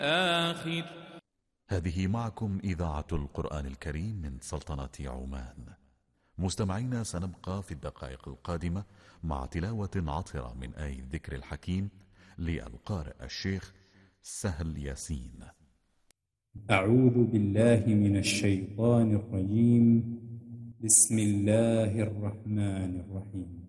آخر. هذه معكم إذاعة القرآن الكريم من سلطنة عمان. مستمعينا، سنبقى في الدقائق القادمة مع تلاوة عطرة من آية الذكر الحكيم للقارئ الشيخ سهل ياسين. أعوذ بالله من الشيطان الرجيم. بسم الله الرحمن الرحيم.